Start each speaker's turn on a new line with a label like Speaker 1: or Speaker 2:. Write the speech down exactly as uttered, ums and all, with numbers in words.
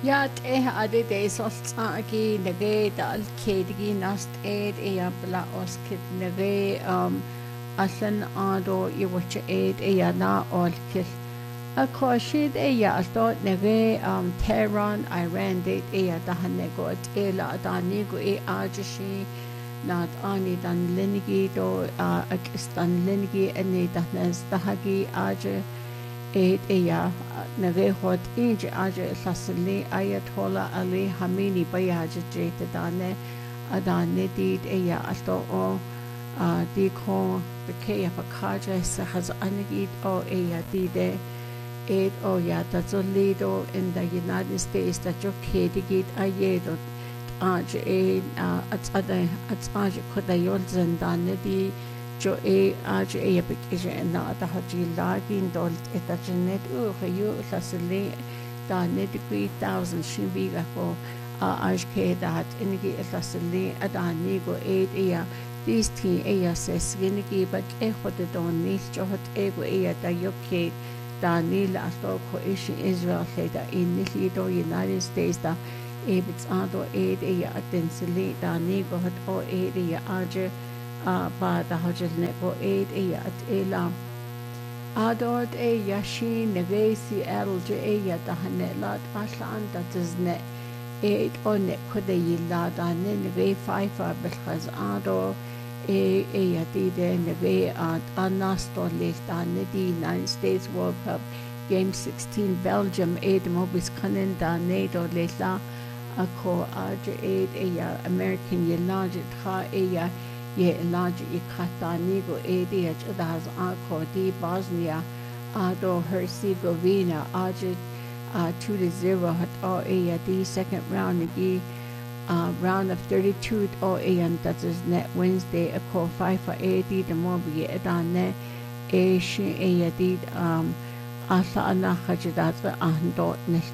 Speaker 1: Yat eh ade de solt agi nage da al kedigi nast ed e abla oskit nage um allan ado i wacha ed e ya na all kil a koshid e ya alto nage um Tehran Iran de e ya da hanego at e la da nigo e ajishi nad ani dan linigi do a akistan linigi ene da nas da hagi aje eight eya nage hot inj aje lasli ayatollah ali hamini bayaje jete dane adane dit eya asto o di ko bekeya pakaja se has anigit o eya dide eight o ya tazolido in the United States that jo kedigit ayedo aje e at ade at aje kodayol zendane di jo e aje e yabikije na da haji lagin dolt etajenet u khayu lasli da ne degree thousand shibiga ko aj ke dat ingi lasli adani go e ya these teen e ya ses ginigi bak e khode don nis jo hot e go e da yoke da ni la sto ko ish Israel se da in ni do United States da e bits ado e ya atensli da ni go hot o e ya aje ba da hajil ne go aid e at elam adod e yashin negesi elje e ya da hanelat aslan da tizne aid on ne kode yilla da ne nege fifa bil khaz ado e e ya di de nege at anasto le da ne di United States World Cup game sixteen Belgium aid mobis kanen da ne do le la ako aje aid e ya American yelaje kha e ya ye large ikhatani go adi das anko di Bosnia ado Herzegovina ajit uh, two to zero hat o a the second round gi uh, round of thirty-two o am that is net Wednesday a call five for ad the more be adane a shi a um asa ana khajidat wa andot